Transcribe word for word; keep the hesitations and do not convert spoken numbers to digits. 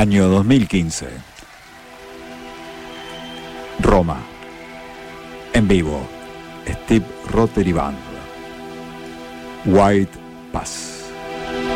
Año dos mil quince. Roma. En vivo. Steve Rothery Band. White Pass.